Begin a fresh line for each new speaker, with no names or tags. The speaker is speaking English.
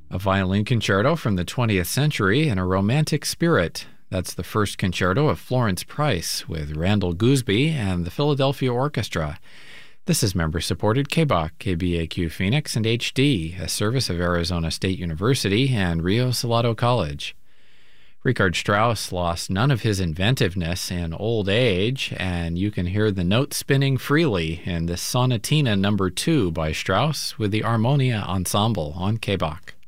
A violin concerto from the 20th century in a romantic spirit. That's the first concerto of Florence Price with Randall Gooseby and the Philadelphia Orchestra. This is member-supported KBOC, KBAQ Phoenix, and HD, a service of Arizona State University and Rio Salado College. Richard Strauss lost none of his inventiveness in old age, and you can hear the notes spinning freely in this Sonatina No. 2 by Strauss with the Armonia Ensemble on KBOC.